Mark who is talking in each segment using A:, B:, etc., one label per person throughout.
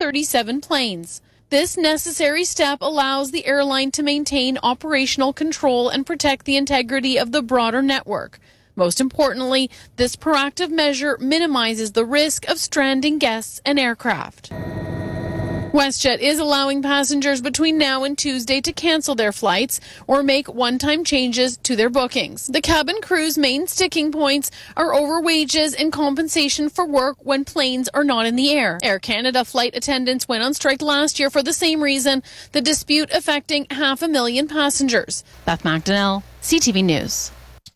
A: 37 planes. This necessary step allows the airline to maintain operational control and protect the integrity of the broader network. Most importantly, this proactive measure minimizes the risk of stranding guests and aircraft. WestJet is allowing passengers between now and Tuesday to cancel their flights or make one-time changes to their bookings. The cabin crew's main sticking points are over wages and compensation for work when planes are not in the air. Air Canada flight attendants went on strike last year for the same reason, the dispute affecting 500,000 passengers. Beth McDonnell, CTV News.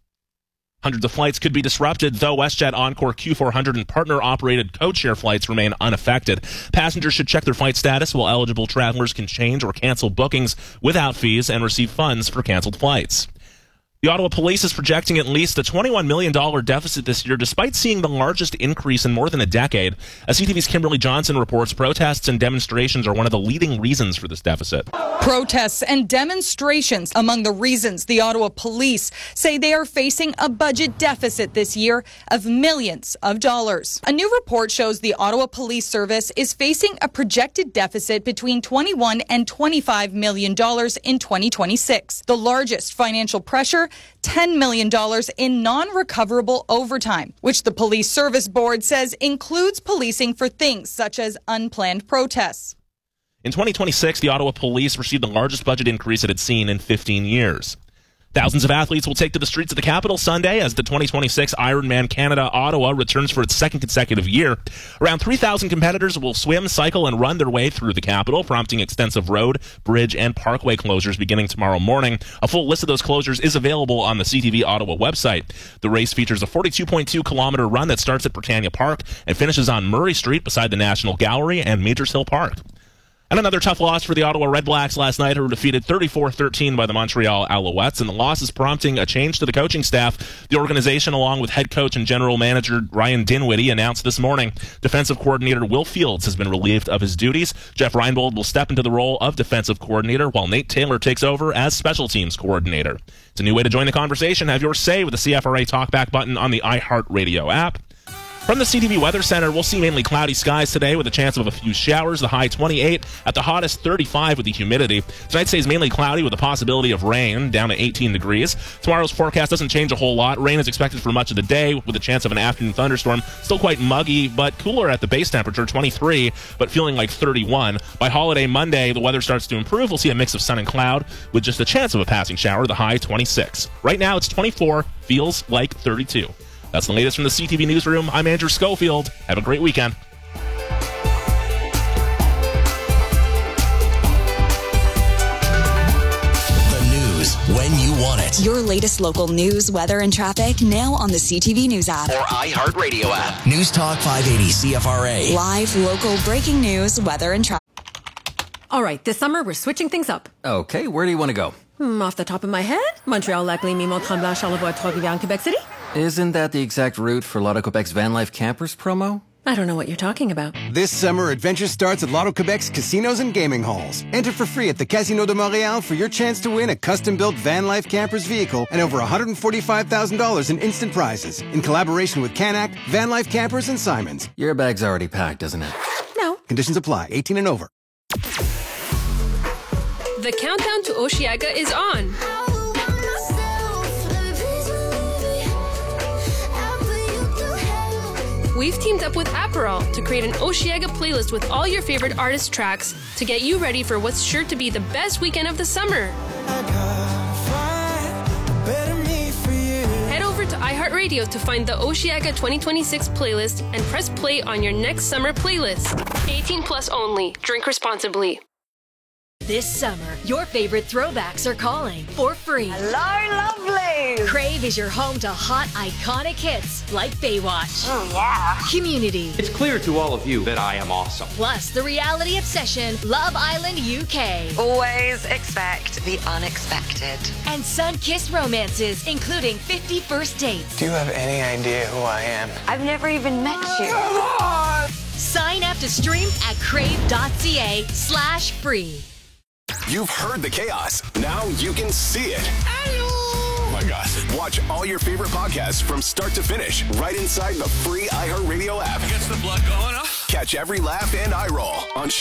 B: Hundreds of flights could be disrupted, though WestJet Encore Q400 and partner-operated codeshare flights remain unaffected. Passengers should check their flight status, while eligible travelers can change or cancel bookings without fees and receive funds for canceled flights. The Ottawa Police is projecting at least a $21 million deficit this year, despite seeing the largest increase in more than a decade. As CTV's Kimberly Johnson reports, protests and demonstrations are one of the leading reasons for this deficit.
C: Protests and demonstrations among the reasons the Ottawa Police say they are facing a budget deficit this year of millions of dollars. A new report shows the Ottawa Police Service is facing a projected deficit between $21 and $25 million in 2026. The largest financial pressure, $10 million in non-recoverable overtime, which the Police Service Board says includes policing for things such as unplanned protests.
B: In 2026, the Ottawa Police received the largest budget increase it had seen in 15 years. Thousands of athletes will take to the streets of the capital Sunday as the 2026 Ironman Canada Ottawa returns for its second consecutive year. Around 3,000 competitors will swim, cycle, and run their way through the capital, prompting extensive road, bridge, and parkway closures beginning tomorrow morning. A full list of those closures is available on the CTV Ottawa website. The race features a 42.2-kilometer run that starts at Britannia Park and finishes on Murray Street beside the National Gallery and Majors Hill Park. And another tough loss for the Ottawa Redblacks last night, who were defeated 34-13 by the Montreal Alouettes, and the loss is prompting a change to the coaching staff. The organization, along with head coach and general manager Ryan Dinwiddie, announced this morning defensive coordinator Will Fields has been relieved of his duties. Jeff Reinbold will step into the role of defensive coordinator, while Nate Taylor takes over as special teams coordinator. It's a new way to join the conversation. Have your say with the CFRA Talkback button on the iHeartRadio app. From the CTV Weather Center, we'll see mainly cloudy skies today with a chance of a few showers. The high 28, at the hottest 35 with the humidity. Tonight stays mainly cloudy with a possibility of rain, down to 18 degrees. Tomorrow's forecast doesn't change a whole lot. Rain is expected for much of the day with a chance of an afternoon thunderstorm. Still quite muggy, but cooler at the base temperature, 23, but feeling like 31. By holiday Monday, the weather starts to improve. We'll see a mix of sun and cloud with just a chance of a passing shower, the high 26. Right now, it's 24, feels like 32. That's the latest from the CTV Newsroom. I'm Andrew Schofield. Have a great weekend.
D: The news when you want it.
E: Your latest local news, weather, and traffic now on the CTV News app.
D: Or iHeartRadio app. News Talk 580 CFRA.
E: Live, local, breaking news, weather, and traffic.
F: All right, this summer we're switching things up.
G: Okay, where do you want to go?
F: Off the top of my head, Montreal, Lac-Lémy, Mont-Tremblant, Charlevoix, Trois-Rivières, Quebec City.
G: Isn't that the exact route for Lotto Quebec's Van Life Campers promo?
F: I don't know what you're talking about.
H: This summer, adventure starts at Lotto Quebec's casinos and gaming halls. Enter for free at the Casino de Montréal for your chance to win a custom-built Van Life Campers vehicle and over $145,000 in instant prizes in collaboration with Canac, Van Life Campers, and Simons.
G: Your bag's already packed, isn't it?
F: No.
H: Conditions apply. 18 and over.
I: The countdown to Osheaga is on. We've teamed up with Aperol to create an Osheaga playlist with all your favorite artist tracks to get you ready for what's sure to be the best weekend of the summer. Head over to iHeartRadio to find the Osheaga 2026 playlist and press play on your next summer playlist. 18 plus only. Drink responsibly.
J: This summer, your favorite throwbacks are calling for free.
K: Hello, lovely!
J: Crave is your home to hot, iconic hits like Baywatch.
K: Oh, yeah.
J: Community.
L: It's clear to all of you that I am awesome.
J: Plus, the reality obsession, Love Island UK.
K: Always expect the unexpected.
J: And sun-kissed romances, including 50 First Dates.
M: Do you have any idea who I am?
K: I've never even met you.
M: Come on!
J: Sign up to stream at crave.ca/free.
D: You've heard the chaos. Now you can see it. Oh my gosh. Watch all your favorite podcasts from start to finish right inside the free iHeartRadio app.
N: Gets the blood going, huh?
D: Catch every laugh and eye roll on